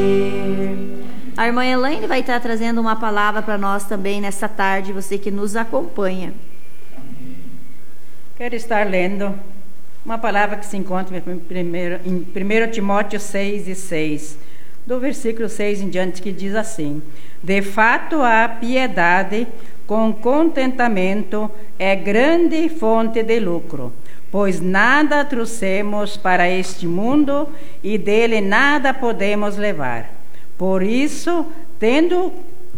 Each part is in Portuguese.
A irmã Elaine vai estar trazendo uma palavra para nós também nessa tarde, você que nos acompanha. Quero estar lendo uma palavra que se encontra em 1 Timóteo 6:6, do versículo 6 em diante, que diz assim: de fato, a piedade com contentamento é grande fonte de lucro, pois nada trouxemos para este mundo e dele nada podemos levar. Por isso, tendo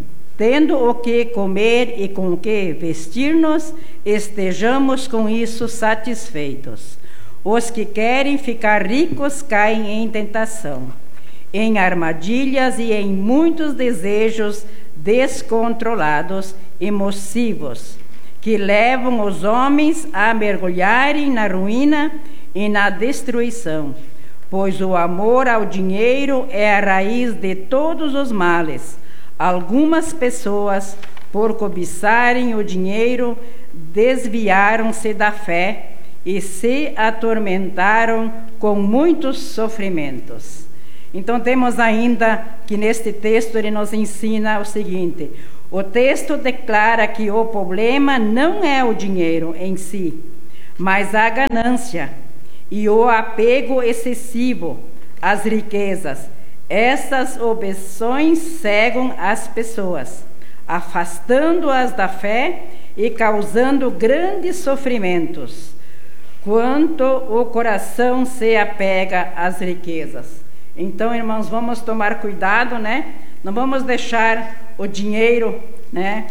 o que comer e com o que vestir-nos, estejamos com isso satisfeitos. Os que querem ficar ricos caem em tentação, em armadilhas e em muitos desejos descontrolados e nocivos, que levam os homens a mergulharem na ruína e na destruição. Pois o amor ao dinheiro é a raiz de todos os males. Algumas pessoas, por cobiçarem o dinheiro, desviaram-se da fé e se atormentaram com muitos sofrimentos. Então temos ainda que neste texto ele nos ensina o seguinte: o texto declara que o problema não é o dinheiro em si, mas a ganância e o apego excessivo às riquezas. Essas obsessões cegam as pessoas, afastando-as da fé e causando grandes sofrimentos, quanto o coração se apega às riquezas. Então, irmãos, vamos tomar cuidado, né? Não vamos deixar o dinheiro, né,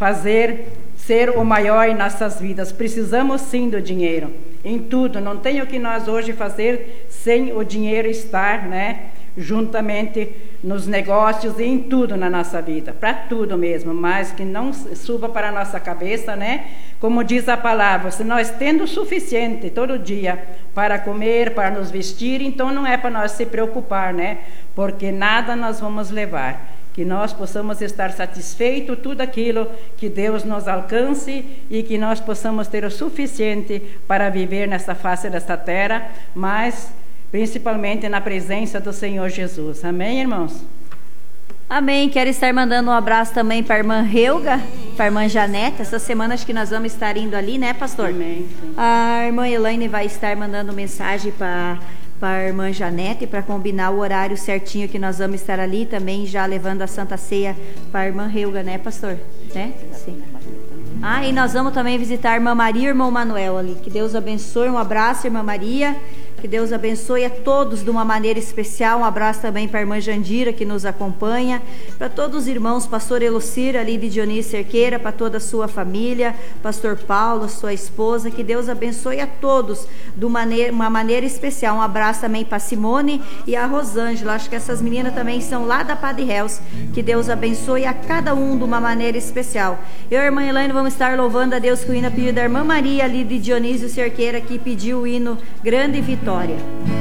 ser o maior em nossas vidas. Precisamos sim do dinheiro em tudo. Não tem o que nós hoje fazer sem o dinheiro estar, né, juntamente nos negócios e em tudo na nossa vida, para tudo mesmo, mas que não suba para a nossa cabeça, né? Como diz a palavra, se nós tendo o suficiente todo dia para comer, para nos vestir, então não é para nós se preocupar, né? Porque nada nós vamos levar. Que nós possamos estar satisfeitos tudo aquilo que Deus nos alcance e que nós possamos ter o suficiente para viver nessa face desta terra, mas principalmente na presença do Senhor Jesus. Amém, irmãos? Amém. Quero estar mandando um abraço também para a irmã Helga, para a irmã Janete. Essa semana acho que nós vamos estar indo ali, né, pastor? Amém. Sim. A irmã Elaine vai estar mandando mensagem para a irmã Janete, para combinar o horário certinho que nós vamos estar ali, também já levando a Santa Ceia para a irmã Helga, né, pastor? Né? Sim. E nós vamos também visitar a irmã Maria e o irmão Manuel ali. Que Deus abençoe. Um abraço, irmã Maria. Que Deus abençoe a todos de uma maneira especial. Um abraço também para a irmã Jandira, que nos acompanha. Para todos os irmãos, pastor Elocir, ali de Dionísio Cerqueira, para toda a sua família, pastor Paulo, sua esposa. Que Deus abençoe a todos de uma maneira especial. Um abraço também para a Simone e a Rosângela. Acho que essas meninas também são lá da Padre Reus. Que Deus abençoe a cada um de uma maneira especial. Eu e a irmã Elaine vamos estar louvando a Deus com o hino a pedido da irmã Maria, ali de Dionísio Cerqueira, que pediu o hino Grande Vitória.